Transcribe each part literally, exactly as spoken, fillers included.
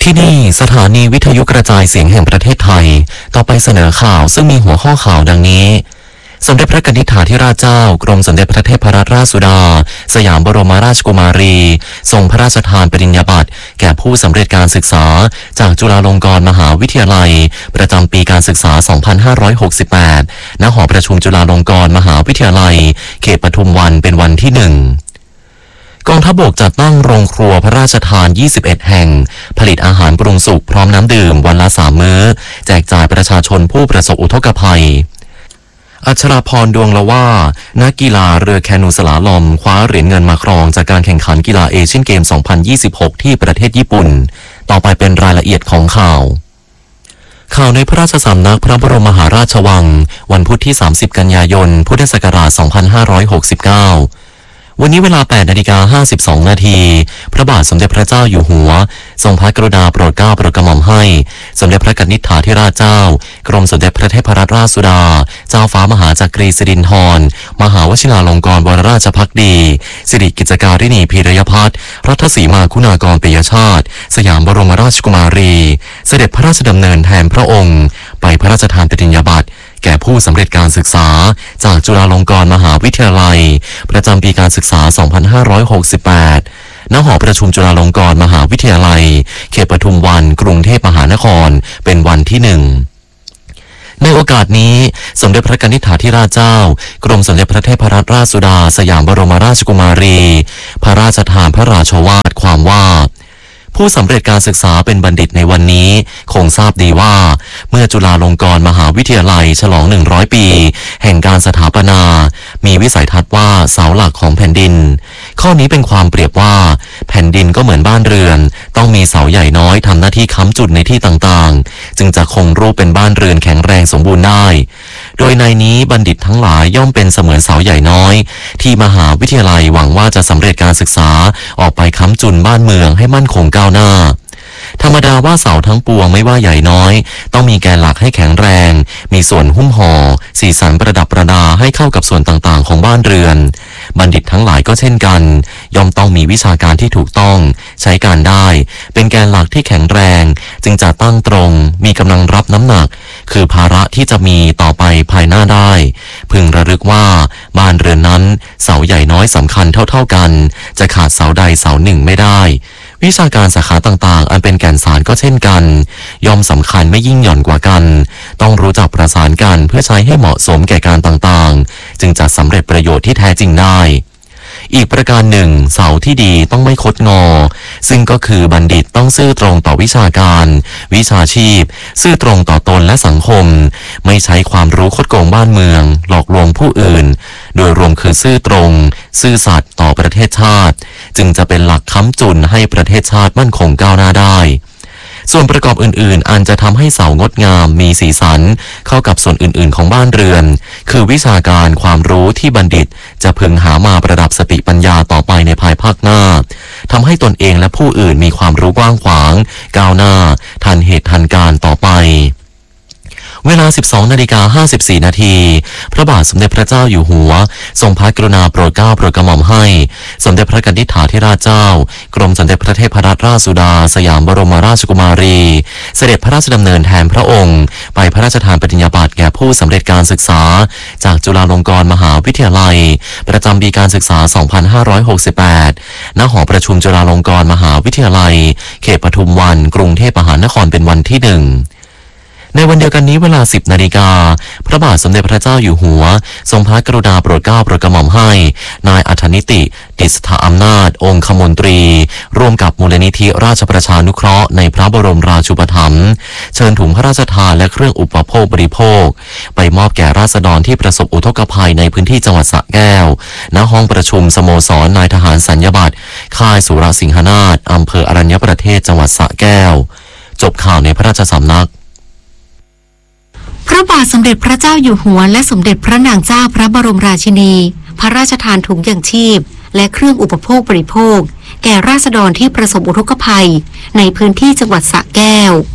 ที่นี่สถานีวิทยุกระจายเสียงแห่งประเทศไทยต่อไปเสนอข่าวซึ่งมีหัวข้อข่าวดังนี้สมเด็จพระนิธิถาธิราชเจ้ากรมสมเด็จพระเทพรัตนราชสุดาสยามบรมราชกุมารีทรงพระราชทานปริญญาบัตรแก่ผู้สำเร็จการศึกษาจากจุฬาลงกรณ์มหาวิทยาลัยประจำปีการศึกษา สองพันห้าร้อยหกสิบแปด ณ หอประชุมจุฬาลงกรณ์มหาวิทยาลัยเขตปทุมวันเป็นวันที่หนึ่งกองทัพบกจัดตั้งโรงครัวพระราชทาน ยี่สิบเอ็ด แห่งผลิตอาหารปรุงสุกพร้อมน้ำดื่มวันละสามมื้อแจกจ่ายประชาชนผู้ประสบอุทกภัยอัชราพรดวงละว่านักกีฬาเรือแคนูสลาลอมคว้าเหรียญเงินมาครองจากการแข่งขันกีฬาเอเชียนเกม สองพันยี่สิบหก ที่ประเทศญี่ปุ่นต่อไปเป็นรายละเอียดของข่าวข่าวในพระราชสำนักพระบรมมหาราชวังวันพุธที่ สามสิบ กันยายน พุทธศักราช สองพันห้าร้อยหกสิบเก้าวันนี้เวลา แปดนาฬิกาห้าสิบสอง นาทีพระบาทสมเด็จพระเจ้าอยู่หัวทรงพระกรุณาโปรดเกล้าโปรดกระหม่อมให้สมเด็จพระนิธิถาธิราชเจ้ากรมสมเด็จพระเทพรัตนราชสุดาเจ้าฟ้ามหาจักรีสิรินธรมหาวชิราลงกรณ์วรราชภักดีสิริกิจการิณีพีรยพัฒน์รัตสีมาคุณากรปิยชาติสยามบรมราชกุมารีเสด็จพระราชดำเนินแทนพระองค์ไปพระราชทานปริญญาบัตรแก่ผู้สำเร็จการศึกษาจากจุฬาลงกรณ์มหาวิทยาลัยประจำปีการศึกษา สองพันห้าร้อยหกสิบแปด ณ หอประชุมจุฬาลงกรณ์มหาวิทยาลัยเขตปทุมวันกรุงเทพมหานครเป็นวันที่หนึ่งในโอกาสนี้สมเด็จพระนิธิถาธิราชเจ้ากรมสมเด็จพระเทพรัตนราชสุดาสยามบรมราชกุมารีพระราชทานพระราชวาทความว่าผู้สำเร็จการศึกษาเป็นบัณฑิตในวันนี้คงทราบดีว่าเมื่อจุฬาลงกรณ์มหาวิทยาลัยฉลองหนึ่งร้อยปีแห่งการสถาปนามีวิสัยทัศน์ว่าเสาหลักของแผ่นดินข้อนี้เป็นความเปรียบว่าแผ่นดินก็เหมือนบ้านเรือนต้องมีเสาใหญ่น้อยทำหน้าที่ค้ำจุดในที่ต่างๆจึงจะคงรูปเป็นบ้านเรือนแข็งแรงสมบูรณ์ได้โดยในนี้บัณฑิตทั้งหลายย่อมเป็นเสมือนเสาใหญ่น้อยที่มหาวิทยาลัยหวังว่าจะสำเร็จการศึกษาออกไปค้ำจุนบ้านเมืองให้มั่นคงก้าวหน้าธรรมดาว่าเสาทั้งปวงไม่ว่าใหญ่น้อยต้องมีแกนหลักให้แข็งแรงมีส่วนหุ้มห่อสีสันประดับประดาให้เข้ากับส่วนต่างๆของบ้านเรือนบัณฑิตทั้งหลายก็เช่นกันย่อมต้องมีวิชาการที่ถูกต้องใช้การได้เป็นแกนหลักที่แข็งแรงจึงจะตั้งตรงมีกำลังรับน้ำหนักคือภาระที่จะมีต่อไปภายหน้าได้พึงระลึกว่าบ้านเรือนนั้นเสาใหญ่น้อยสำคัญเท่าๆกันจะขาดเสาใดเสาหนึ่งไม่ได้วิชาการสาขาต่างๆอันเป็นแก่นสารก็เช่นกันย่อมสำคัญไม่ยิ่งหย่อนกว่ากันต้องรู้จักประสานกันเพื่อใช้ให้เหมาะสมแก่การต่างๆจึงจะสำเร็จประโยชน์ที่แท้จริงได้อีกประการหนึ่งเสาที่ดีต้องไม่คดงอซึ่งก็คือบัณฑิตต้องซื่อตรงต่อวิชาการวิชาชีพซื่อตรงต่อตนและสังคมไม่ใช้ความรู้คดโกงบ้านเมืองหลอกลวงผู้อื่นโดยรวมคือซื่อตรงซื่อสัตย์ต่อประเทศชาติจึงจะเป็นหลักค้ำจุนให้ประเทศชาติมั่นคงก้าวหน้าได้ส่วนประกอบอื่นๆอันจะทำให้เสางดงามมีสีสันเข้ากับส่วนอื่นๆของบ้านเรือนคือวิชาการความรู้ที่บัณฑิตจะพึงหามาประดับสติปัญญาต่อไปในภายภาคหน้าทำให้ตนเองและผู้อื่นมีความรู้กว้างขวางก้าวหน้าทันเหตุทันการต่อไปเวลา สิบสองนาฬิกาห้าสิบสี่ นาทีพระบาทสมเด็จพระเจ้าอยู่หัวทรงพระกรุณาโปรดเกล้าโปรดกระหม่อมให้สมเด็จพระนิธิถาธิราชเจ้ากรมสมเด็จพระเทพรัตนราชสุดาสยามบรมราชกุมารีเสด็จพระราชดำเนินแทนพระองค์ไปพระราชทานปริญญาบัตรแก่ผู้สำเร็จการศึกษาจากจุฬาลงกรณ์มหาวิทยาลัยประจำปีการศึกษา สองพันห้าร้อยหกสิบแปด ณ หอประชุมจุฬาลงกรณ์มหาวิทยาลัยเขตปทุมวันกรุงเทพมหานครเป็นวันที่หนึ่งในวันเดียวกันนี้เวลา สิบนาฬิกาพระบาทสมเด็จพระเจ้าอยู่หัวทรงพระกรุณาโปรดเกล้าโปรดกระหม่อมให้นายอัธนิติดิษฐาอำนาจองคมนตรีร่วมกับมูลนิธิราชประชานุเคราะห์ในพระบรมราชูปถัมภ์เชิญถุงพระราชทานและเครื่องอุปโภคบริโภคไปมอบแก่ราษฎรที่ประสบอุทกภัยในพื้นที่จังหวัดสระแก้วณห้องประชุมสโมสรนายทหารสัญญบัตรค่ายสุรสิงหนาถอำเภออรัญญประเทศจังหวัดสระแก้วจบข่าวในพระราชสำนักพระบาทสมเด็จพระเจ้าอยู่หัวและสมเด็จพระนางเจ้าพระบรมราชินีพระราชทานถุงยางชีพและเครื่องอุปโภคบริโภคแก่ราษฎรที่ประสบอุทกภัยในพื้นที่จังหวัดสระแก้ว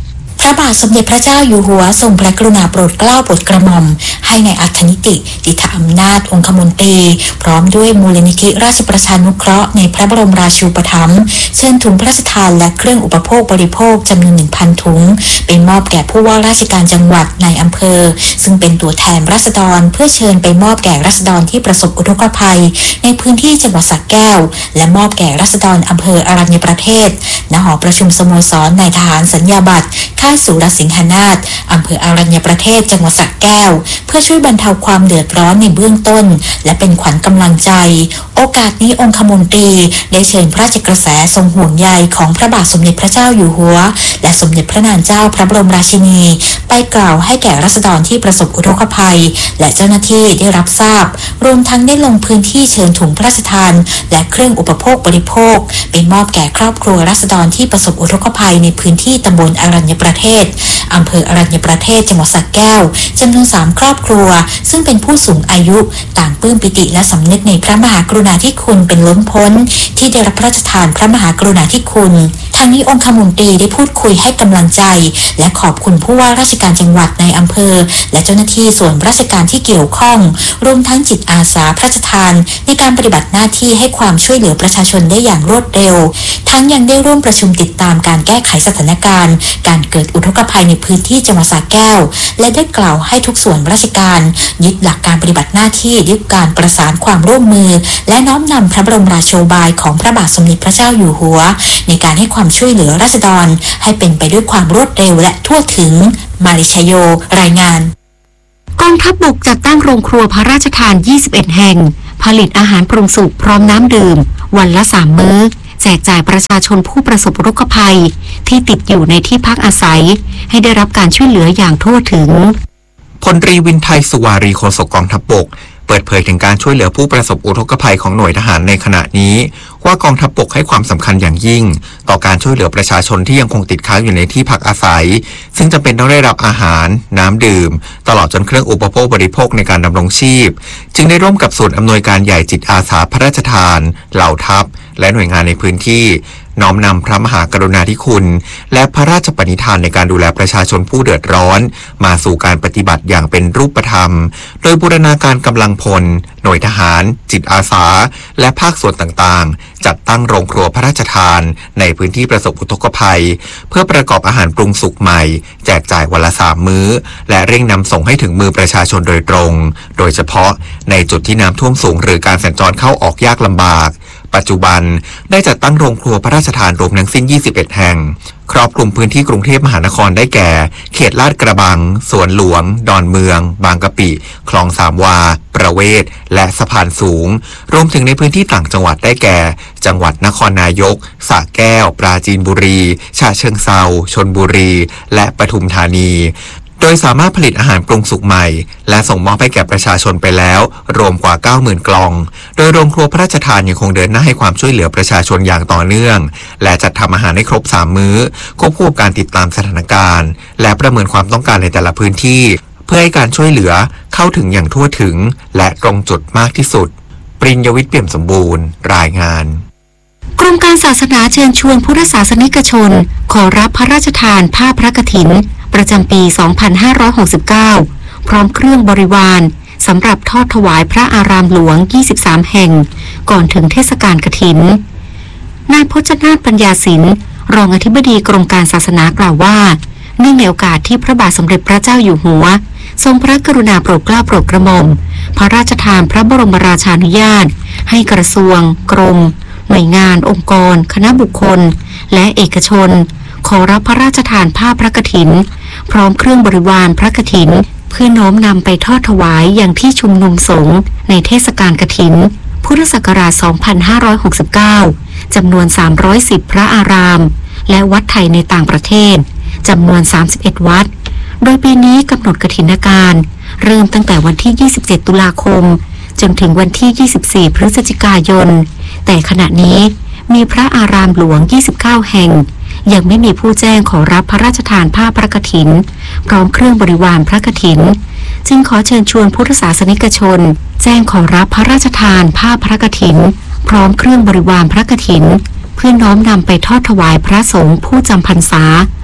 พระบาทสมเด็จพระเจ้าอยู่หัวทรงพระกรุณาโปรดเกล้าโปรดกระหม่อมให้ในอัธนิติดิษฐอำนาจองคมนตรีพร้อมด้วยมูลนิธิราชประชานุเคราะห์ในพระบรมราชูปถัมภ์เชิญถุงพระราชทานและเครื่องอุปโภคบริโภคจำนวน หนึ่งพัน ถุงไปมอบแก่ผู้ว่าราชการจังหวัดในอำเภอซึ่งเป็นตัวแทนราษฎรเพื่อเชิญไปมอบแก่ราษฎรที่ประสบอุทกภัยในพื้นที่จังหวัดสระแก้วและมอบแก่ราษฎรอำเภออรัญญประเทศณหอประชุมสโมสรนายทหารสัญญาบัตรค่ายสุรสิงหนาถอำเภออรัญญประเทศจังหวัดสระแก้วเพื่อช่วยบรรเทาความเดือดร้อนในเบื้องต้นและเป็นขวัญกำลังใจโอกาสนี้องคมนตรีได้เชิญพระราชกระแสทรงห่วงใยของพระบาทสมเด็จพระเจ้าอยู่หัวและสมเด็จพระนางเจ้าพระบรมราชินีไปกล่าวให้แก่ราษฎรที่ประสบอุทกภัยและเจ้าหน้าที่ได้รับทราบรวมทั้งได้ลงพื้นที่เชิญถุงพระราชทานและเครื่องอุปโภคบริโภคไปมอบแก่ครอบครัวราษฎรที่ประสบอุทกภัยในพื้นที่ตำบลอรัญญประเทศอำเภออรัญญประเทศจังหวัดสระแก้วจำนวนสามครอบครัวซึ่งเป็นผู้สูงอายุต่างปลื้มปิติและสำนึกในพระมหากรุณาธิคุณเป็นล้นพ้นที่ได้รับพระราชทานพระมหากรุณาธิคุณทางนี้องคมนตรีได้พูดคุยให้กำลังใจและขอบคุณผู้ว่าราชการจังหวัดในอำเภอและเจ้าหน้าที่ส่วนราชการที่เกี่ยวข้องรวมทั้งจิตอาสาพระราชทานในการปฏิบัติหน้าที่ให้ความช่วยเหลือประชาชนได้อย่างรวดเร็วทั้งยังได้ร่วมประชุมติดตามการแก้ไขสถานการณ์การเกิดอุทกภัยในพื้นที่จังหวัดสระแก้วและได้กล่าวให้ทุกส่วนราชการยึดหลักการปฏิบัติหน้าที่ด้วยการประสานความร่วมมือและน้อมนำพระบรมราโชบายของพระบาทสมเด็จพระเจ้าอยู่หัวในการให้ความช่วยเหลือราษฎรให้เป็นไปด้วยความรวดเร็วและทั่วถึงมาริชโยรายงานกองทัพบกจัดตั้งโรงครัวพระราชทานยี่สิบเอ็ดแห่งผลิตอาหารปรุงสุกพร้อมน้ำดื่มวันละสามมื้อแจกจ่ายประชาชนผู้ประสบอุทกภัยที่ติดอยู่ในที่พักอาศัยให้ได้รับการช่วยเหลืออย่างทั่วถึงพลตรีวินไทยสุวารีโฆษกกองทัพบกเปิดเผยถึงการช่วยเหลือผู้ประสบอุทกภัยของหน่วยทหารในขณะนี้ว่ากองทัพบกให้ความสำคัญอย่างยิ่งต่อการช่วยเหลือประชาชนที่ยังคงติดค้างอยู่ในที่พักอาศัยซึ่งจำเป็นต้องได้รับอาหารน้ำดื่มตลอดจนเครื่องอุปโภคบริโภคในการดำรงชีพจึงได้ร่วมกับศูนย์อำนวยการใหญ่จิตอาสาพระราชทานเหล่าทัพและหน่วยงานในพื้นที่น้อมนำพระมหากรุณาธิคุณและพระราชปณิธานในการดูแลประชาชนผู้เดือดร้อนมาสู่การปฏิบัติอย่างเป็นรูปธรรมโดยบูรณาการกำลังพลหน่วยทหารจิตอาสาและภาคส่วนต่างๆจัดตั้งโรงครัวพระราชทานในพื้นที่ประสบอุทกภัยเพื่อประกอบอาหารปรุงสุกใหม่แจกจ่ายวันละสามมื้อและเร่งนำส่งให้ถึงมือประชาชนโดยตรงโดยเฉพาะในจุดที่น้ำท่วมสูงหรือการสัญจรเข้าออกยากลำบากปัจจุบันได้จัดตั้งโรงครัวพระราชทานรวมทั้งสิ้นยี่สิบเอ็ดแห่งครอบคลุมพื้นที่กรุงเทพมหานครได้แก่เขตลาดกระบังสวนหลวงดอนเมืองบางกะปิคลองสามวาประเวศและสะพานสูงรวมถึงในพื้นที่ต่างจังหวัดได้แก่จังหวัดนครนายกสระแก้วปราจีนบุรีฉะเชิงเทราชลบุรีและปทุมธานีโดยสามารถผลิตอาหารปรุงสุกใหม่และส่งมอบให้แก่ประชาชนไปแล้วรวมกว่า เก้าหมื่น กล่องโดยโรงครัวพระราชทานยังคงเดินหน้าให้ความช่วยเหลือประชาชนอย่างต่อเนื่องและจัดทำอาหารให้ครบสามมื้อควบคู่กับการติดตามสถานการณ์และประเมินความต้องการในแต่ละพื้นที่เพื่อให้การช่วยเหลือเข้าถึงอย่างทั่วถึงและตรงจุดมากที่สุดปริญญวิทย์เปี่ยมสมบูรณ์รายงานกรมการศาสนาเชิญชวนพุทธศาสนิกชนขอรับพระราชทานผ้าพระกฐินประจำปี สองพันห้าร้อยหกสิบเก้า พร้อมเครื่องบริวารสำหรับทอดถวายพระอารามหลวง ยี่สิบสาม แห่งก่อนถึงเทศกาลกฐินนายพจนาถปัญญาศิลป์รองอธิบดีกรมการศาสนากล่าวว่าเนื่องในโอกาสที่พระบาทสมเด็จพระเจ้าอยู่หัวทรงพระกรุณาโปรดเกล้าโปรดกระหม่อมพระราชทานพระบรมราชานุญาตให้กระทรวงกรมหน่วยงานองค์กรคณะบุคคลและเอกชนขอรับพระราชทานผ้าพระกฐินพร้อมเครื่องบริวารพระกฐินเพื่อน้อมนำไปทอดถวายอย่างที่ชุมนุมสงฆ์ในเทศกาลกฐินพุทธศักราช สองพันห้าร้อยหกสิบเก้า จำนวน สามร้อยสิบ พระอารามและวัดไทยในต่างประเทศจำนวน สามสิบเอ็ด วัดโดยปีนี้กำหนดกฐินการเริ่มตั้งแต่วันที่ ยี่สิบเจ็ด ตุลาคมจนถึงวันที่ ยี่สิบสี่ พฤศจิกายนแต่ขณะนี้มีพระอารามหลวง ยี่สิบเก้า แห่งยังไม่มีผู้แจ้งขอรับพระราชทานผ้าพระกฐินพร้อมเครื่องบริวารพระกฐินจึงขอเชิญชวนพุทธศาสนิกชนแจ้งขอรับพระราชทานผ้าพระกฐินพร้อมเครื่องบริวารพระกฐินเพื่อน้อมนำไปทอดถวายพระสงฆ์ผู้จำพรรษา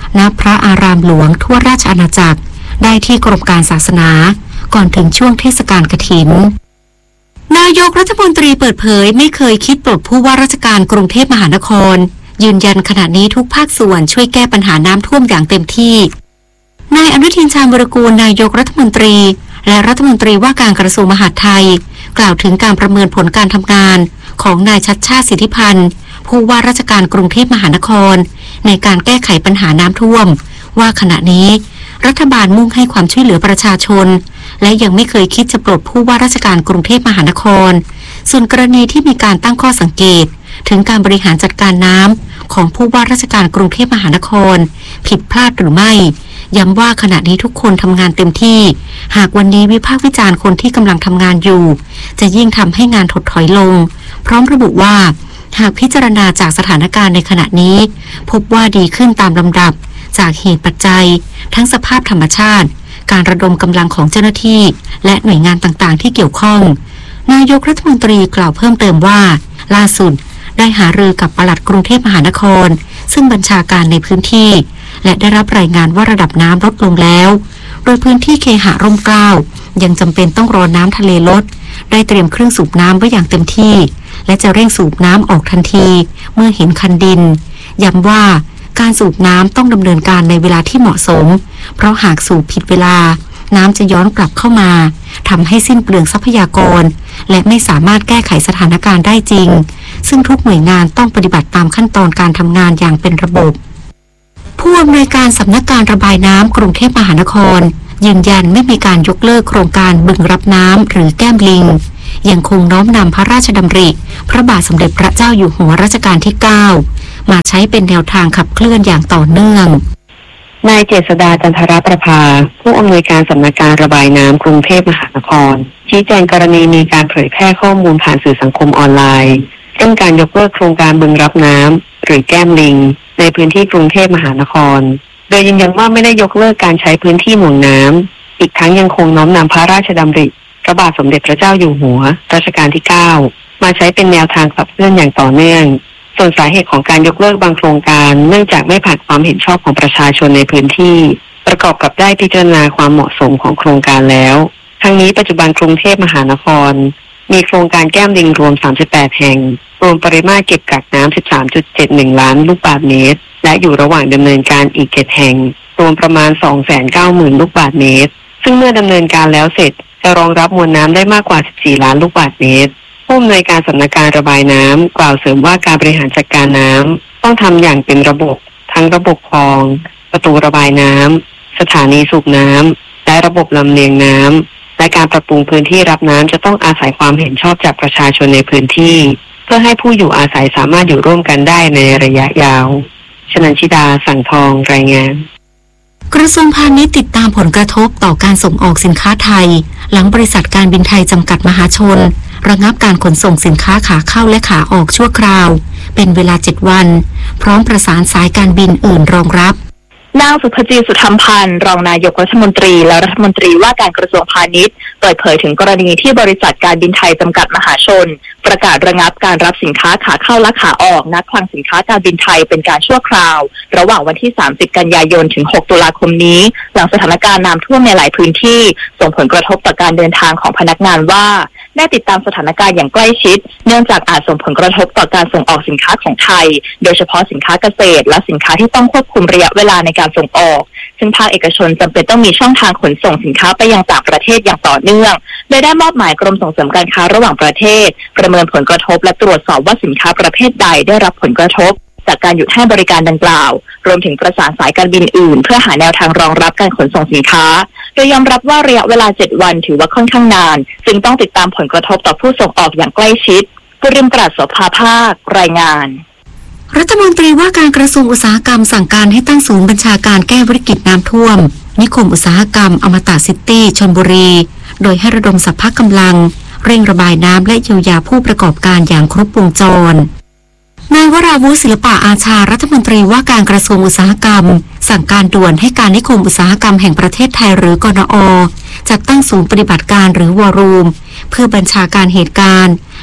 ณพระอารามหลวงทั่วราชอาณาจักรได้ที่กรมการศาสนาก่อนถึงช่วงเทศกาลกฐินนายกรัฐมนตรีเปิดเผยไม่เคยคิดปลดผู้ว่าราชการกรุงเทพมหานครยืนยันขณะนี้ทุกภาคส่วนช่วยแก้ปัญหาน้ำท่วมอย่างเต็มที่นายอนุทินชาญวิรากูลนายกรัฐมนตรีและรัฐมนตรีว่าการกระทรวงมหาดไทยกล่าวถึงการประเมินผลการทำงานของนายชัชชาติสิทธิพันธ์ผู้ว่าราชการกรุงเทพมหานครในการแก้ไขปัญหาน้ำท่วมว่าขณะนี้รัฐบาลมุ่งให้ความช่วยเหลือประชาชนและยังไม่เคยคิดจะปลดผู้ว่าราชการกรุงเทพมหานครส่วนกรณีที่มีการตั้งข้อสังเกตถึงการบริหารจัดการน้ำของผู้ว่าราชการกรุงเทพมหานครผิดพลาดหรือไม่ย้ำว่าขณะนี้ทุกคนทำงานเต็มที่หากวันนี้วิพากษ์วิจารณ์คนที่กำลังทำงานอยู่จะยิ่งทำให้งานถดถอยลงพร้อมระบุว่าหากพิจารณาจากสถานการณ์ในขณะนี้พบว่าดีขึ้นตามลำดับจากเหตุปัจจัยทั้งสภาพธรรมชาติการระดมกำลังของเจ้าหน้าที่และหน่วยงานต่างๆที่เกี่ยวข้องนายกรัฐมนตรีกล่าวเพิ่มเติมว่าล่าสุดได้หารือกับปลัดกรุงเทพมหานครซึ่งบัญชาการในพื้นที่และได้รับรายงานว่าระดับน้ำลดลงแล้วโดยพื้นที่เคหะร่มเกล้ายังจำเป็นต้องรอน้ำทะเลลดได้เตรียมเครื่องสูบน้ำไว้อย่างเต็มที่และจะเร่งสูบน้ำออกทันทีเมื่อเห็นคันดินย้ำว่าการสูบน้ำต้องดำเนินการในเวลาที่เหมาะสมเพราะหากสูบผิดเวลาน้ำจะย้อนกลับเข้ามาทำให้สิ้นเปลืองทรัพยากรและไม่สามารถแก้ไขสถานการณ์ได้จริงซึ่งทุกหน่วยงานต้องปฏิบัติตามขั้นตอนการทำงานอย่างเป็นระบบผู้อำนวยการสำนักการระบายน้ำกรุงเทพมหานครยืนยันไม่มีการยกเลิกโครงการบึงรับน้ำหรือแก้มลิงยังคงน้อมนำพระราชดำริพระบาทสมเด็จพระเจ้าอยู่หัวรัชกาลที่เก้ามาใช้เป็นแนวทางขับเคลื่อนอย่างต่อเนื่องนายเจษฎาจันทรประภาผู้อำนวยการสำนักการระบายน้ำกรุงเทพมหานครชี้แจงกรณีมีการเผยแพร่ข้อมูลผ่านสื่อสังคมออนไลน์เรื่องการยกเลิกโครงการบึงรับน้ำหรือแก้มลิงในพื้นที่กรุงเทพมหานครโดยยืนยันว่าไม่ได้ยกเลิกการใช้พื้นที่หน่วงน้ำอีกทั้งยังคงน้อมนำพระราชดำริพระบาทสมเด็จพระเจ้าอยู่หัวรัชกาลที่เก้ามาใช้เป็นแนวทางขับเคลื่อนอย่างต่อเนื่องส่วนสาเหตุของการยกเลิกบางโครงการเนื่องจากไม่ผ่านความเห็นชอบของประชาชนในพื้นที่ประกอบกับได้พิจารณาความเหมาะสมของโครงการแล้วทั้งนี้ปัจจุบันกรุงเทพมหานครมีโครงการแก้มลิงรวมสามสิบแปดแห่งรวมปริมาตรเก็บกักน้ำ สิบสามจุดเจ็ดหนึ่ง ล้านลูกบาศก์เมตรและอยู่ระหว่างดำเนินการอีกเจ็ดแห่งรวมประมาณ สองแสนเก้าหมื่น ลูกบาศก์เมตรซึ่งเมื่อดำเนินการแล้วเสร็จจะรองรับมวลน้ำได้มากกว่า สิบสี่ ล้านลูกบาศก์เมตรผู้อำนวยการสำนักการระบายน้ำกล่าวเสริมว่าการบริหารจัดการน้ำต้องทำอย่างเป็นระบบทั้งระบบคลองประตูระบายน้ำสถานีสูบน้ำและระบบลำเลียงน้ำและการปรับปรุงพื้นที่รับน้ำจะต้องอาศัยความเห็นชอบจากประชาชนในพื้นที่เพื่อให้ผู้อยู่อาศัยสามารถอยู่ร่วมกันได้ในระยะยาวชนันชิดาสั่งทองรายงานกระทรวงพาณิชย์ติดตามผลกระทบต่อการส่งออกสินค้าไทยหลังบริษัทการบินไทยจำกัดมหาชนระงับการขนส่งสินค้าขาเข้าและขาออกชั่วคราวเป็นเวลาเจ็ดวันพร้อมประสานสายการบินอื่นรองรับนางสุภจีสุธรรมพันธ์รองนายกรัฐมนตรีและรัฐมนตรีว่าการกระทรวงพาณิชย์เปิดเผยถึงกรณีที่บริษัทการบินไทยจำกัดมหาชนประกาศระงับการรับสินค้าขาเข้าและขาออกณคลังสินค้าการบินไทยเป็นการชั่วคราวระหว่างวันที่สามสิบกันยายนถึงหกตุลาคมนี้หลังสถานการณ์น้ำท่วมในหลายพื้นที่ส่งผลกระทบต่อการเดินทางของพนักงานว่าได้ติดตามสถานการณ์อย่างใกล้ชิดเนื่องจากอาจส่งผลกระทบต่อการส่งออกสินค้าของไทยโดยเฉพาะสินค้าเกษตรและสินค้าที่ต้องควบคุมระยะเวลาในการส่งออกซึ่งภาคเอกชนจำเป็นต้องมีช่องทางขนส่งสินค้าไปยังต่างประเทศอย่างต่อเนื่องโดยได้มอบหมายกรมส่งเสริมการค้าระหว่างประเทศประเมินผลกระทบและตรวจสอบว่าสินค้าประเภทใดได้รับผลกระทบจากการหยุดให้บริการดังกล่าวรวมถึงประสานสายการบินอื่นเพื่อหาแนวทางรองรับการขนส่งสินค้าโดยยอมรับว่าระยะเวลาเจ็ดวันถือว่าค่อนข้างนานจึงต้องติดตามผลกระทบต่อผู้ส่งออกอย่างใกล้ชิดปริมปราศโสภาภาครายงานรัฐมนตรีว่าการกระทรวงอุตสาหกรรมสั่งการให้ตั้งศูนย์บัญชาการแก้วิกฤตน้ำท่วมนิคมอุตสาหกรรมอมตะซิตี้ชลบุรีโดยให้ระดมสรรพกำลังเร่งระบายน้ำและเยียวยาผู้ประกอบการอย่างครบวงจรนายวราวุฒิศิลปะอาชารัฐมนตรีว่าการกระทรวงอุตสาหกรรมสั่งการด่วนให้การนิคมอุตสาหกรรมแห่งประเทศไทยหรือกนอจัดตั้งศูนย์ปฏิบัติการหรือวอรูมเพื่อบัญชาการเหตุการณ์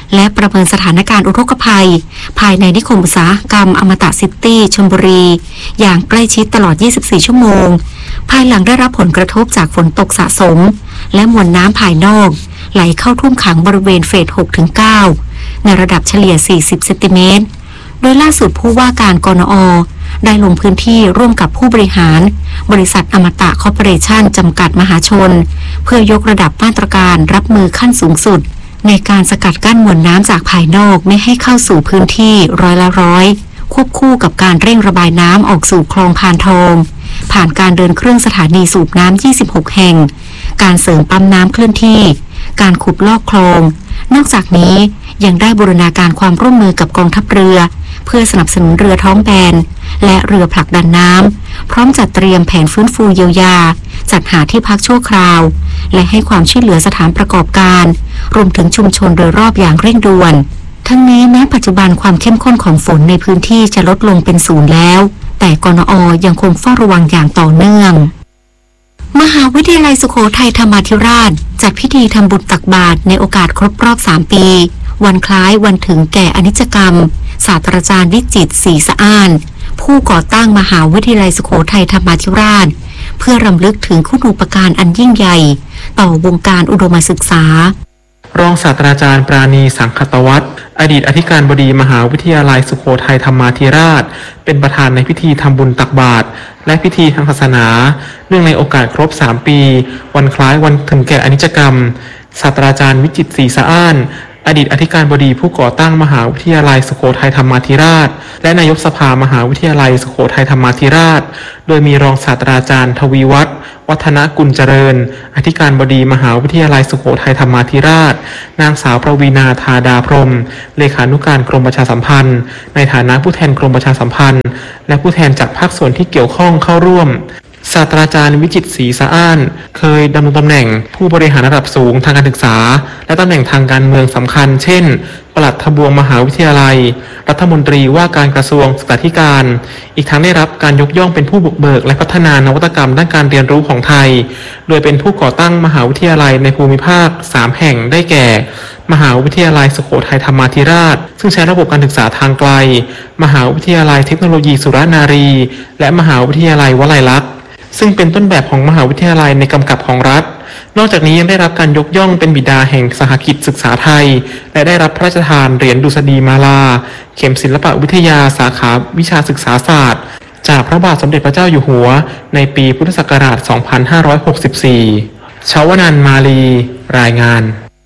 และประเมินสถานการณ์อุทกภัยภายในนิคมอุตสาหกรรมอมตะซิตี้ชลบุรีอย่างใกล้ชิดตลอด ยี่สิบสี่ ชั่วโมงภายหลังได้รับผลกระทบจากฝนตกสะสมและมวลน้ำภายนอกไหลเข้าท่วมขังบริเวณเฟส หกถึงเก้า ในระดับเฉลี่ย สี่สิบ เซนติเมตรโดยล่าสุดผู้ว่าการกนอ.ได้ลงพื้นที่ร่วมกับผู้บริหารบริษัทอมตะคอร์ปอเรชั่นจำกัดมหาชนเพื่อยกระดับมาตรการรับมือขั้นสูงสุดในการสกัดกั้นมวลน้ำจากภายนอกไม่ให้เข้าสู่พื้นที่ร้อยละร้อยควบคู่กับการเร่งระบายน้ำออกสู่คลองพานทองผ่านการเดินเครื่องสถานีสูบน้ำ ยี่สิบหก แห่งการเสริมปั๊มน้ำเคลื่อนที่การขุดลอกคลองนอกจากนี้ยังได้บูรณาการความร่วมมือกับกองทัพเรือเพื่อสนับสนุนเรือท้องแบนและเรือผลักดันน้ำพร้อมจัดเตรียมแผนฟื้นฟูเยียวยาจัดหาที่พักชั่วคราวและให้ความช่วยเหลือสถานประกอบการรวมถึงชุมชนโดยรอบอย่างเร่งด่วนทั้งนี้แม้ปัจจุบันความเข้มข้นของฝนในพื้นที่จะลดลงเป็นศูนย์แล้วแต่กนอ.ยังคงเฝ้าระวังอย่างต่อเนื่องมหาวิทยาลัยสุโขทัยธรรมาธิราชจัดพิธีทำบุญตักบาตรในโอกาสครบรอบสามปีวันคล้ายวันถึงแก่อนิจกรรมศาสตราจารย์วิจิตรศรีสะอ้านผู้ก่อตั้งมหาวิทยาลัยสุโขทัยธรรมาธิราชเพื่อรำลึกถึงคุณูปการอันยิ่งใหญ่ต่อวงการอุดมศึกษารองศาสตราจารย์ปราณีสังคตวัฒน์อดีตอธิการบดีมหาวิทยาลัยสุโขทัยธรรมาธิราชเป็นประธานในพิธีทำบุญตักบาตรและพิธีทางศาสนาเนื่องในโอกาสครบสามปีวันคล้ายวันถึงแก่อนิจกรรมศาสตราจารย์วิจิตรศรีสะอ้านอดีตอธิการบดีผู้ก่อตั้งมหาวิทยาลัยสุโขทัยธรรมาธิราชและนายกสภามหาวิทยาลัยสุโขทัยธรรมาธิราชโดยมีรองศาสตราจารย์ทวีวัฒน์วัฒนกุลเจริญอธิการบดีมหาวิทยาลัยสุโขทัยธรรมาธิราชนางสาวประวีณาธาดาพรหมเลขานุการกรมประชาสัมพันธ์ในฐานะผู้แทนกรมประชาสัมพันธ์และผู้แทนจากภาคส่วนที่เกี่ยวข้องเข้าร่วมศาสตราจารย์วิจิตรศรีสะอ้านเคยดำรงตำแหน่งผู้บริหารระดับสูงทางการศึกษาและตำแหน่งทางการเมืองสำคัญเช่นปลัดทบวงมหาวิทยาลัยรัฐมนตรีว่าการกระทรวงศึกษาธิการอีกทั้งได้รับการยกย่องเป็นผู้บุกเบิกและพัฒนานวัตกรรมด้านการเรียนรู้ของไทยโดยเป็นผู้ก่อตั้งมหาวิทยาลัยในภูมิภาคสามแห่งได้แก่มหาวิทยาลัยสุโขทัยธรรมาธิราชซึ่งใช้ระบบการศึกษาทางไกลมหาวิทยาลัยเทคโนโลยีสุรนารีและมหาวิทยาลัยวลัยลักษณ์ซึ่งเป็นต้นแบบของมหาวิทยาลัยในกำกับของรัฐนอกจากนี้ยังได้รับการยกย่องเป็นบิดาแห่งสหกิจศึกษาไทยและได้รับพระราชทานเหรียญดุษฎีมาลาเข็มศิลปวิทยาสาขาวิชาศึกษาศาสตร์จากพระบาทสมเด็จพระเจ้าอยู่หัวในปีพุทธศักราช สองพันห้าร้อยหกสิบสี่ ชวนันท์ มาลีรายงาน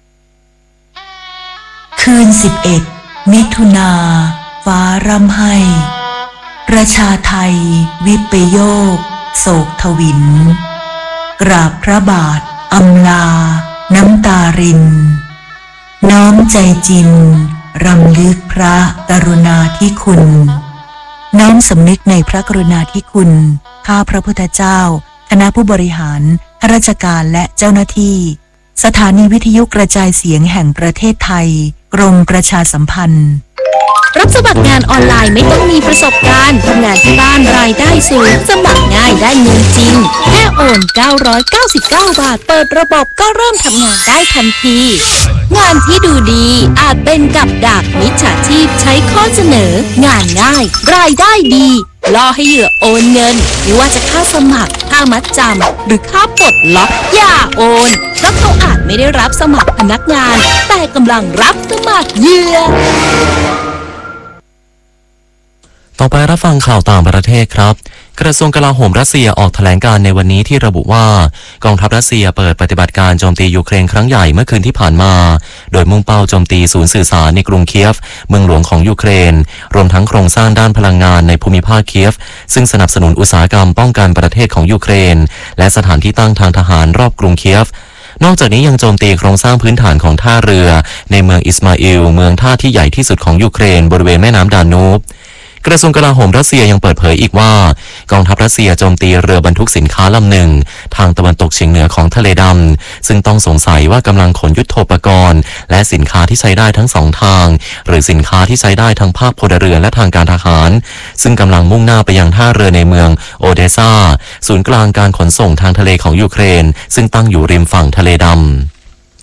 คืนสิบเอ็ดมิถุนาฟ้าร่ำไห้ประชาไทยวิปโยคโศกทวินกราบพระบาทอำลาน้ำตารินน้อมใจจินรำลึกพระกรุณาธิคุณน้อมสำนึกในพระกรุณาธิคุณข้าพระพุทธเจ้าคณะผู้บริหารข้าราชการและเจ้าหน้าที่สถานีวิทยุกระจายเสียงแห่งประเทศไทยกรมประชาสัมพันธ์รับสมัครงานออนไลน์ไม่ต้องมีประสบการณ์ทำงานที่บ้านรายได้สูงสมัครง่ายได้เงินจริงแค่โอนเก้าร้อยเก้าสิบเก้าบาทเปิดระบบก็เริ่มทำงานได้ทันทีงานที่ดูดีอาจเป็นกับดักมิจฉาชีพใช้ข้อเสนองานง่ายรายได้ดีล่อให้เหยื่อโอนเงินไม่ว่าจะค่าสมัครค่ามัดจำหรือค่าปลดล็อกอย่าโอนเพราะเขาอาจไม่ได้รับสมัครพนักงานแต่กำลังรับสมัครเหยื่อต่อไปรับฟังข่าวต่างประเทศครับกระทรวงกลาโหมรัสเซียออกแถลงการในวันนี้ที่ระบุว่ากองทัพรัสเซียเปิดปฏิบัติการโจมตียูเครนครั้งใหญ่เมื่อคืนที่ผ่านมาโดยมุ่งเป้าโจมตีศูนย์สื่อสารในกรุงเคียฟเมืองหลวงของยูเครนรวมทั้งโครงสร้างด้านพลังงานในภูมิภาคเคียฟซึ่งสนับสนุนอุตสาหกรรมป้องกันประเทศของยูเครนและสถานที่ตั้งทางทหารรอบกรุงเคียฟนอกจากนี้ยังโจมตีโครงสร้างพื้นฐานของท่าเรือในเมืองอิสมาอิลเมืองท่าที่ใหญ่ที่สุดของยูเครนบริเวณแม่น้ำดานูบกระทรวงกลาโหมรัสเซียยังเปิดเผยอีกว่ากองทัพรัสเซียโจมตีเรือบรรทุกสินค้าลำหนึ่งทางตะวันตกเฉียงเหนือของทะเลดำซึ่งต้องสงสัยว่ากำลังขนยุทโธปกรณ์และสินค้าที่ใช้ได้ทั้งสองทางหรือสินค้าที่ใช้ได้ทั้งภาคพลเรือนและทางการทหารซึ่งกำลังมุ่งหน้าไปยังท่าเรือในเมืองโอเดซาศูนย์กลางการขนส่งทางทะเลของยูเครนซึ่งตั้งอยู่ริมฝั่งทะเลดำ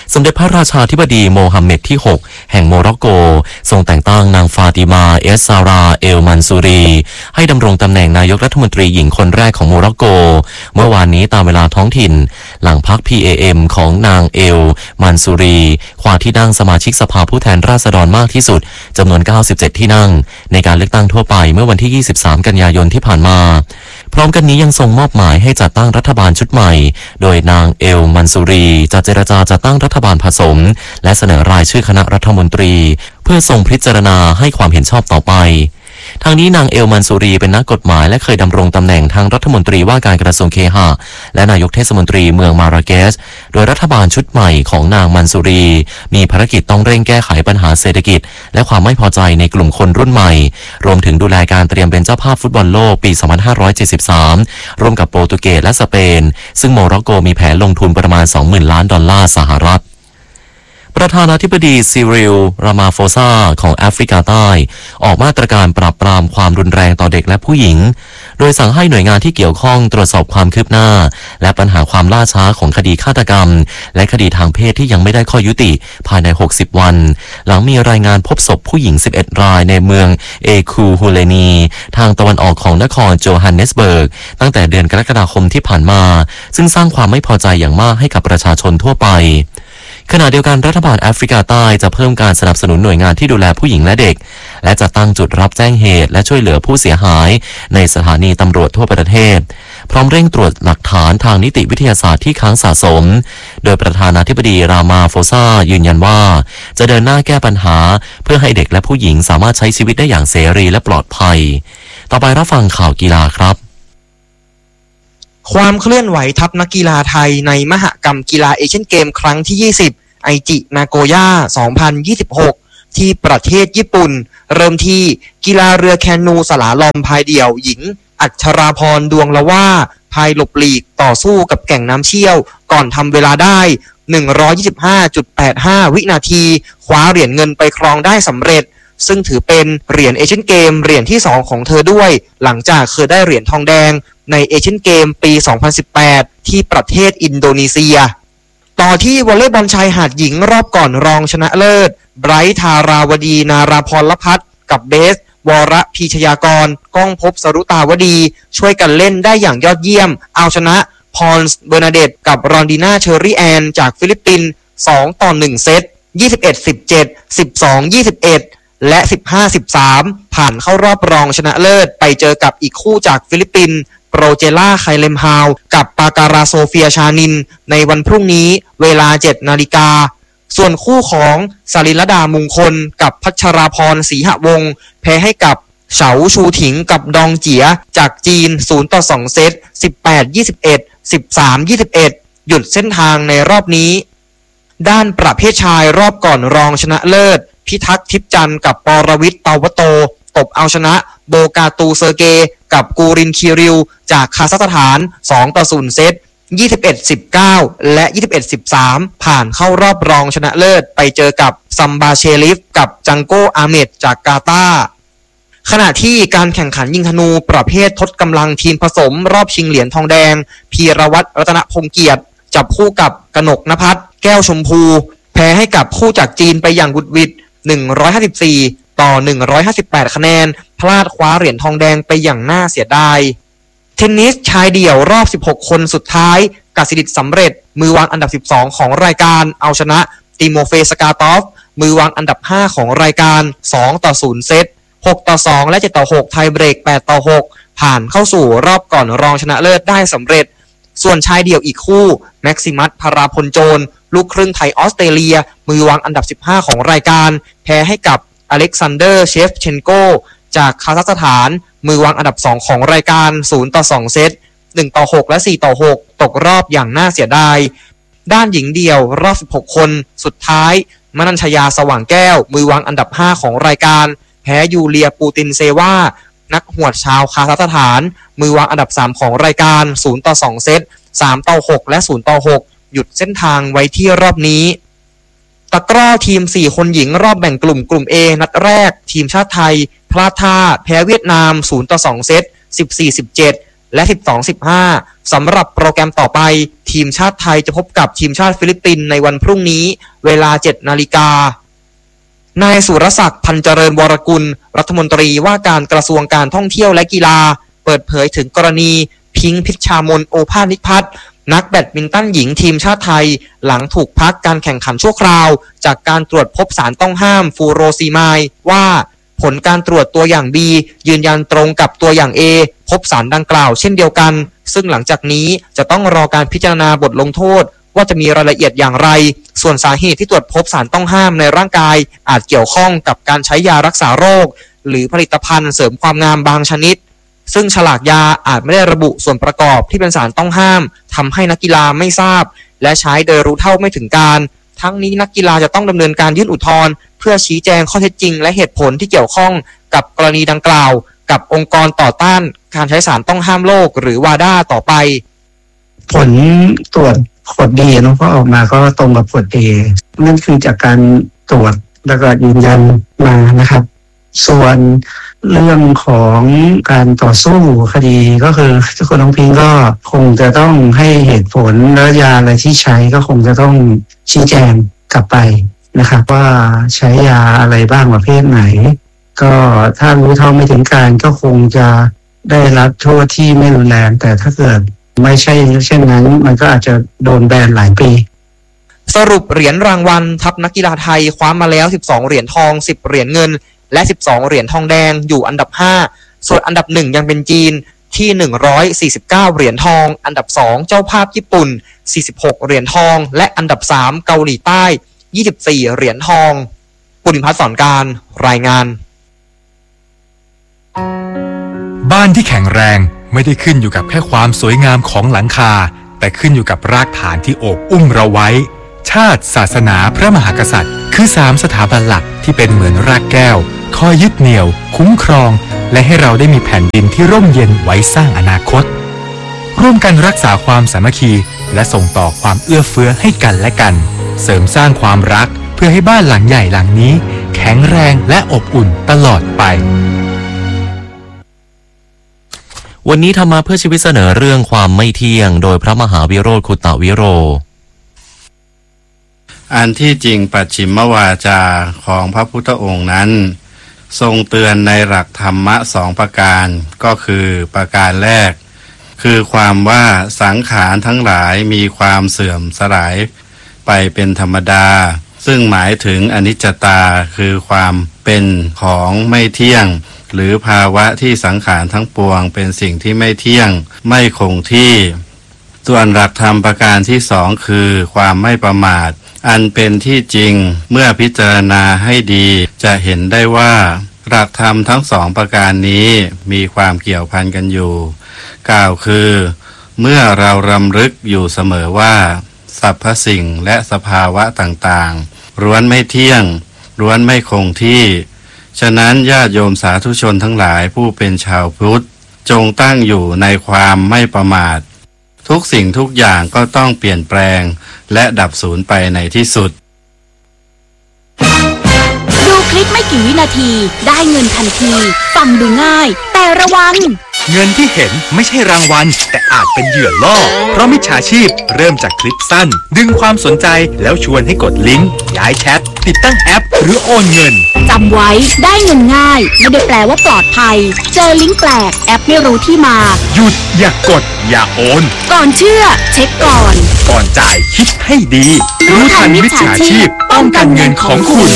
สมเด็จพระราชาธิบดีโมฮัมเหม็ดที่หกแห่งโมร็อกโกทรงแต่งตั้งนางฟาติมาเอสซาราเอลมันซูรีให้ดำรงตำแหน่งนายกรัฐมนตรีหญิงคนแรกของโมร็อกโกเมื่อวานนี้ตามเวลาท้องถิ่นหลังพรรค พี เอ เอ็ม ของนางเอลมันซูรีคว้าที่นั่งสมาชิกสภาผู้แทนราษฎรมากที่สุดจำนวนเก้าสิบเจ็ดที่นั่งในการเลือกตั้งทั่วไปเมื่อวันที่ยี่สิบสามกันยายนที่ผ่านมาพร้อมกันนี้ยังทรงมอบหมายให้จัดตั้งรัฐบาลชุดใหม่โดยนางเอลมันซูรีจะเจรจาจัดตั้งรัฐบาลผสมและเสนอรายชื่อคณะรัฐมนตรีเพื่อทรงพิจารณาให้ความเห็นชอบต่อไปทางนี้นางเอลมันซูรีเป็นนักกฎหมายและเคยดำรงตำแหน่งทางรัฐมนตรีว่าการกระทรวงเคหะและนายกเทศมนตรีเมืองมาราเกชโดยรัฐบาลชุดใหม่ของนางมันซูรีมีภารกิจต้องเร่งแก้ไขปัญหาเศรษฐกิจและความไม่พอใจในกลุ่มคนรุ่นใหม่รวมถึงดูแลการเตรียมเป็นเจ้าภาพฟุตบอลโลกปีสองพันห้าร้อยเจ็ดสิบสามร่วมกับโปรตุเกสและสเปนซึ่งโมร็อกโกมีแผนลงทุนประมาณ สองหมื่น ล้านดอลลาร์สหรัฐประธานาธิบดีซิริล รามาโฟซาของแอฟริกาใต้ออกมาตรการปราบปรามความรุนแรงต่อเด็กและผู้หญิงโดยสั่งให้หน่วยงานที่เกี่ยวข้องตรวจสอบความคืบหน้าและปัญหาความล่าช้าของคดีฆาตกรรมและคดีทางเพศที่ยังไม่ได้ข้อยุติภายในหกสิบวันหลังมีรายงานพบศพผู้หญิงสิบเอ็ดรายในเมืองเอคูฮูเลนีทางตะวันออกของนครโจฮันเนสเบิร์กตั้งแต่เดือนกรกฎาคมที่ผ่านมาซึ่งสร้างความไม่พอใจอย่างมากให้กับประชาชนทั่วไปขณะเดียวกันรัฐบาลแอฟริกาใต้จะเพิ่มการสนับสนุนหน่วยงานที่ดูแลผู้หญิงและเด็กและจะตั้งจุดรับแจ้งเหตุและช่วยเหลือผู้เสียหายในสถานีตำรวจทั่วประเทศพร้อมเร่งตรวจหลักฐานทางนิติวิทยาศาสตร์ที่ค้างสะสมโดยประธานาธิบดีรามาโฟซายืนยันว่าจะเดินหน้าแก้ปัญหาเพื่อให้เด็กและผู้หญิงสามารถใช้ชีวิตได้อย่างเสรีและปลอดภัยต่อไปรับฟังข่าวกีฬาครับความเคลื่อนไหวทัพนักกีฬาไทยในมหกรรมกีฬาเอเชียนเกมครั้งที่ยี่สิบไอจินาโกย่าสองพันยี่สิบหกที่ประเทศญี่ปุ่นเริ่มที่กีฬาเรือแคนูสลาลอมพายเดี่ยวหญิงอัชราพรดวงละว่าพายหลบหลีกต่อสู้กับแก่งน้ำเชี่ยวก่อนทำเวลาได้ หนึ่งร้อยยี่สิบห้าจุดแปดห้า วินาทีคว้าเหรียญเงินไปครองได้สำเร็จซึ่งถือเป็นเหรียญเอเชียนเกมเหรียญที่สองของเธอด้วยหลังจากเคยได้เหรียญทองแดงในเอเชียนเกมปีสองพันสิบแปดที่ประเทศอินโดนีเซียต่อที่วอลเลย์บอลชายหาดหญิงรอบก่อนรองชนะเลิศไบรท์ธาราวดีนาราพรลพัฒน์กับเบสวรพีชยากรก้องภพสรุตาวดีช่วยกันเล่นได้อย่างยอดเยี่ยมเอาชนะพอลส์เบอร์นาเดตกับรอนดีนาเชอรี่แอนจากฟิลิปปินส์สองต่อหนึ่งเซต ยี่สิบเอ็ด สิบเจ็ด สิบสอง ยี่สิบเอ็ด และ สิบห้า สิบสาม ผ่านเข้ารอบรองชนะเลิศไปเจอกับอีกคู่จากฟิลิปปินส์โปรเจล่าไคเลมฮาวกับปาการาโซเฟียชานินในวันพรุ่งนี้เวลา เจ็ดนาฬิกาส่วนคู่ของสลิลดามุงคลกับพัชราพรศรีหวงศ์แพ้ให้กับเฉาชูถิงกับดองเจียจากจีนศูนย์ต่อสองเซต สิบแปด ยี่สิบเอ็ด สิบสาม ยี่สิบเอ็ด หยุดเส้นทางในรอบนี้ด้านประเภทชายรอบก่อนรองชนะเลิศพิทักษ์ทิพย์จันทร์กับปรวิทย์เตาวโตตบเอาชนะโบกาตูเซอร์เกกับกูรินคิริวจากคาซัคสถานสองต่อศูนย์เซต ยี่สิบเอ็ด สิบเก้า และ ยี่สิบเอ็ด สิบสาม ผ่านเข้ารอบรองชนะเลิศไปเจอกับซัมบาเชลิฟกับจังโกอาเมดจากกาตาร์ขณะที่การแข่งขันยิงธนูประเภททดกำลังทีมผสมรอบชิงเหรียญทองแดงพีรวัตรรัตนพงษ์เกียรติจับคู่กับกนกนภัสแก้วชมพูแพ้ให้กับคู่จากจีนไปอย่างบุดวิดหนึ่งร้อยห้าสิบสี่ต่อหนึ่งร้อยห้าสิบแปดคะแนนพลาดคว้าเหรียญทองแดงไปอย่างน่าเสียดายเทนนิสชายเดี่ยวรอบสิบหกคนสุดท้ายกสิดิษฐ์สำเร็จมือวางอันดับสิบสองของรายการเอาชนะติโมเฟสกาตอฟมือวางอันดับห้าของรายการสองต่อศูนย์เซตหกต่อสองและเจ็ดต่อหกไทยเบรกแปดต่อหกผ่านเข้าสู่รอบก่อนรองชนะเลิศได้สำเร็จส่วนชายเดี่ยวอีกคู่แม็กซิมัสพาราพลโจรลูกครึ่งไทยออสเตรเลียมือวางอันดับสิบห้าของรายการแพ้ให้กับอเล็กซานเดอร์เชฟเชนโกจากคาซัคสถานมือวางอันดับสองของรายการศูนย์ต่อสองเซตหนึ่งต่อหกและสี่ต่อหกตกรอบอย่างน่าเสียดายด้านหญิงเดี่ยวรอบสิบหกคนสุดท้ายมนัญชยาสว่างแก้วมือวางอันดับห้าของรายการแพ้ยูเลียปูตินเซวานักหวดชาวคาซัคสถานมือวางอันดับสามของรายการศูนย์ต่อสองเซตสามต่อหกและศูนย์ต่อหกหยุดเส้นทางไว้ที่รอบนี้ตะกร้อทีมสี่คนหญิงรอบแบ่งกลุ่มกลุ่ม A นัดแรกทีมชาติไทยพลาดท่าแพ้เวียดนามศูนย์ต่อสองเซต สิบสี่ สิบเจ็ด และ สิบสอง สิบห้าสำหรับโปรแกรมต่อไปทีมชาติไทยจะพบกับทีมชาติฟิลิปปินส์ในวันพรุ่งนี้เวลา เจ็ดนาฬิกา นายสุรศักดิ์พันเจริญวรกุลรัฐมนตรีว่าการกระทรวงการท่องเที่ยวและกีฬาเปิดเผยถึงกรณีพิงค์พิชชามนโอภาสนิพัฒน์นักแบดมินตันหญิงทีมชาติไทยหลังถูกพักการแข่งขันชั่วคราวจากการตรวจพบสารต้องห้ามฟูโรซีมายว่าผลการตรวจตัวอย่าง B ยืนยันตรงกับตัวอย่าง A พบสารดังกล่าวเช่นเดียวกันซึ่งหลังจากนี้จะต้องรอการพิจารณาบทลงโทษว่าจะมีรายละเอียดอย่างไรส่วนสาเหตุที่ตรวจพบสารต้องห้ามในร่างกายอาจเกี่ยวข้องกับการใช้ยารักษาโรคหรือผลิตภัณฑ์เสริมความงามบางชนิดซึ่งฉลากยาอาจไม่ได้ระบุส่วนประกอบที่เป็นสารต้องห้ามทำให้นักกีฬาไม่ทราบและใช้โดยรู้เท่าไม่ถึงการทั้งนี้นักกีฬาจะต้องดำเนินการยื่นอุทธรณ์เพื่อชี้แจงข้อเท็จจริงและเหตุผลที่เกี่ยวข้องกับกรณีดังกล่าวกับองค์กรต่อต้านการใช้สารต้องห้ามโลกหรือวาด้าต่อไปผลตรวจผลดีนะก็ออกมาก็ตรงกับผลดีนั่นคือจากการตรวจแล้วก็ยืนยันมานะครับส่วนเรื่องของการต่อสู้คดีก็คือคุณน้องพิงก็คงจะต้องให้เหตุผลและยาอะไรที่ใช้ก็คงจะต้องชี้แจงกลับไปนะครับว่าใช้ยาอะไรบ้างประเภทไหนก็ถ้ารู้เท่าไม่ถึงการก็คงจะได้รับโทษที่ไม่รุนแรงแต่ถ้าเกิดไม่ใช่เช่นนั้นมันก็อาจจะโดนแบนหลายปีสรุปเหรียญรางวัลทัพนักกีฬาไทยคว้ามาแล้วสิบสองเหรียญทองสิบเหรียญเงินและสิบสองเหรียญทองแดงอยู่อันดับห้าส่วนอันดับหนึ่งยังเป็นจีนที่หนึ่งร้อยสี่สิบเก้าเหรียญทองอันดับสองเจ้าภาพญี่ปุ่นสี่สิบหกเหรียญทองและอันดับสามเกาหลีใต้ยี่สิบสี่เหรียญทองปุณิพัฒน์สอนการรายงานบ้านที่แข็งแรงไม่ได้ขึ้นอยู่กับแค่ความสวยงามของหลังคาแต่ขึ้นอยู่กับรากฐานที่โอบอุ้มเราไว้ชาติศาสนาพระมหากษัตริย์คือสามสถาบันหลักที่เป็นเหมือนรากแก้วคอยยึดเหนี่ยวคุ้มครองและให้เราได้มีแผ่นดินที่ร่มเย็นไว้สร้างอนาคตร่วมกันรักษาความสามัคคีและส่งต่อความเอื้อเฟื้อให้กันและกันเสริมสร้างความรักเพื่อให้บ้านหลังใหญ่หลังนี้แข็งแรงและอบอุ่นตลอดไปวันนี้ธรรมะเพื่อชีวิตเสนอเรื่องความไม่เที่ยงโดยพระมหาวิโรจน์คุตตวิโรอันที่จริงปัจฉิมวาจาของพระพุทธองค์นั้นทรงเตือนในหลักธรรมะสองประการก็คือประการแรกคือความว่าสังขารทั้งหลายมีความเสื่อมสลายไปเป็นธรรมดาซึ่งหมายถึงอนิจจตาคือความเป็นของไม่เที่ยงหรือภาวะที่สังขารทั้งปวงเป็นสิ่งที่ไม่เที่ยงไม่คงที่ส่วนหลักธรรมประการที่สองคือความไม่ประมาทอันเป็นที่จริงเมื่อพิจารณาให้ดีจะเห็นได้ว่าหลักธรรมทั้งสองประการนี้มีความเกี่ยวพันกันอยู่กล่าวคือเมื่อเรารำลึกอยู่เสมอว่าสรรพสิ่งและสภาวะต่างๆล้วนไม่เที่ยงล้วนไม่คงที่ฉะนั้นญาติโยมสาธุชนทั้งหลายผู้เป็นชาวพุทธจงตั้งอยู่ในความไม่ประมาททุกสิ่งทุกอย่างก็ต้องเปลี่ยนแปลงและดับสูญไปในที่สุดดูคลิปไม่กี่วินาทีได้เงินทันทีฟังดูง่ายแต่ระวังเงินที่เห็นไม่ใช่รางวัลแต่อาจเป็นเหยื่อล่อเพราะมิจฉาชีพเริ่มจากคลิปสั้นดึงความสนใจแล้วชวนให้กดลิงก์ย้ายแชทติดตั้งแอปหรือโอนเงินจำไว้ได้เงินง่ายไม่ได้แปลว่าปลอดภัยเจอลิงก์แปลกแอปไม่รู้ที่มาหยุดอย่ากดอย่าโอนก่อนเชื่อเช็คก่อนก่อนจ่ายคิดให้ดีรู้ทันมิจฉาชีพป้องกันเงินของคุณ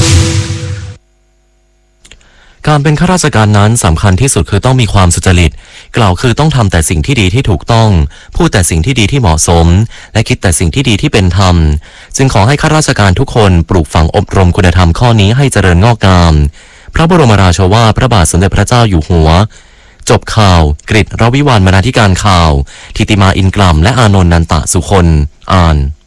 การเป็นข้าราชการนั้นสำคัญที่สุดคือต้องมีความสุจริตกล่าวคือต้องทำแต่สิ่งที่ดีที่ถูกต้องพูดแต่สิ่งที่ดีที่เหมาะสมและคิดแต่สิ่งที่ดีที่เป็นธรรมจึงขอให้ข้าราชการทุกคนปลูกฝังอบรมคุณธรรมข้อนี้ให้เจริญงอกงามพระบรมราโชวาทพระบาทสมเด็จพระเจ้าอยู่หัวจบข่าวกฤษ รวิวรรณ บรรณาธิการข่าวธิติมาอินกลัมและอานนท์นันตะสุคนอ่าน